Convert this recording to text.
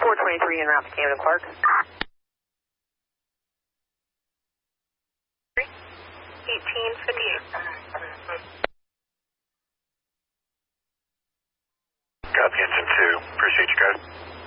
423 en route to Camden Park. 1858. Copy, engine 2. Appreciate you guys.